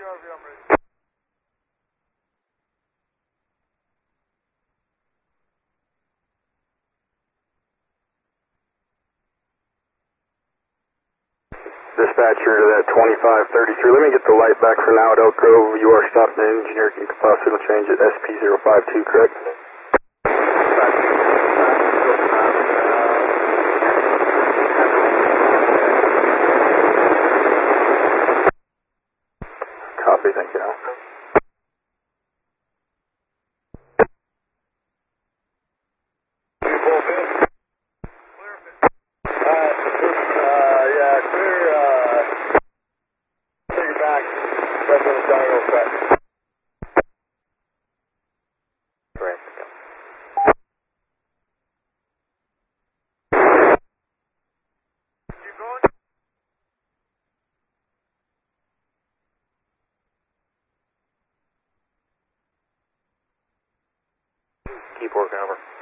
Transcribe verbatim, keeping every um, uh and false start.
Dispatcher to that twenty-five thirty-three. Let me get the light back for now at Elk Grove. You are stopped in engineer. Can file signal change at S P zero five two, correct? Copy, thank you. Keep working over.